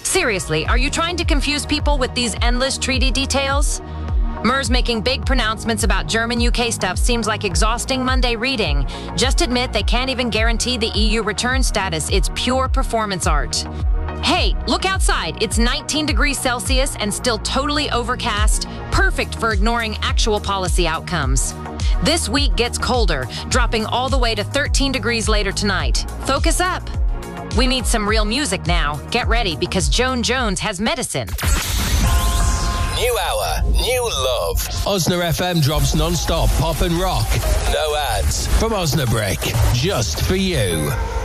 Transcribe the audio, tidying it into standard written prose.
Seriously, are you trying to confuse people with these endless treaty details? Mer's making big pronouncements about German UK stuff seems like exhausting Monday reading. Just admit they can't even guarantee the EU return status. It's pure performance art. Hey, look outside. It's 19 degrees Celsius and still totally overcast, perfect for ignoring actual policy outcomes. This week gets colder, dropping all the way to 13 degrees later tonight. Focus up. We need some real music now. Get ready because Joan Jones has medicine. New hour, new love. Osna FM drops non-stop pop and rock. No ads from Osnabrick, just for you.